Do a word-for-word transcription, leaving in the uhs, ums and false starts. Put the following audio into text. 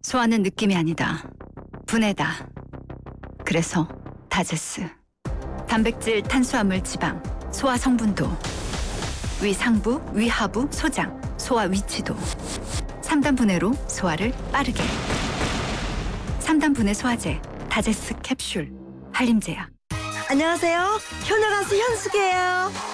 소화는 느낌이 아니다. 분해다. 그래서 다제스. 단백질, 탄수화물, 지방, 소화 성분도, 위 상부, 위 하부, 소장, 소화 위치도. 삼 단 분해로 소화를 빠르게. 삼 단 분해 소화제, 다제스 캡슐, 한림제약. 안녕하세요. 효녀 가수 현숙이에요.